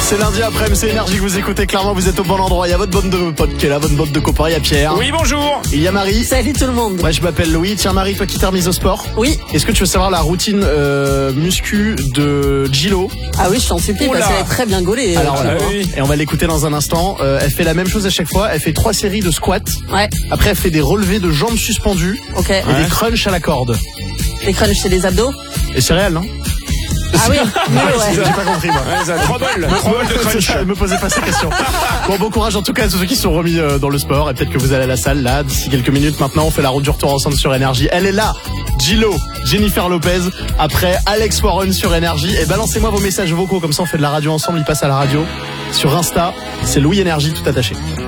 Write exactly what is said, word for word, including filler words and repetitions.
C'est lundi après, c'est Énergie que vous écoutez. Clairement, vous êtes au bon endroit. Il y a votre bande de potes qui est là, votre bande de copains. Il y a Pierre. Oui, bonjour. Il y a Marie. Salut tout le monde. Moi, je m'appelle Louis. Tiens, Marie, toi qui t'es remise au sport. Oui. Est-ce que tu veux savoir la routine euh, muscu de Gillo? Ah oui, je t'en supplie, Oula. parce qu'elle est très bien gaulée. Alors euh, voilà. Ah oui. Et on va l'écouter dans un instant. Euh, elle fait la même chose à chaque fois. Elle fait trois séries de squats. Ouais, Après, elle fait des relevés de jambes suspendues ok. et des crunchs à la corde. Les crunchs, c'est des abdos. Et c'est réel, non? Ah oui, mais J'ai ouais. pas compris, moi. Ouais, ça, trois balles, trois balles de crunch. Je me posais pas ces questions. Bon, bon courage en tout cas à tous ceux qui se sont remis euh, dans le sport. Et peut-être que vous allez à la salle là d'ici quelques minutes. Maintenant, on fait la route du retour ensemble sur Énergie. Elle est là, Gillo, Jennifer Lopez. Après Alex Warren sur Énergie. Et balancez-moi vos messages vocaux, comme ça on fait de la radio ensemble. Il passe à la radio sur Insta. C'est Louis Énergie tout attaché.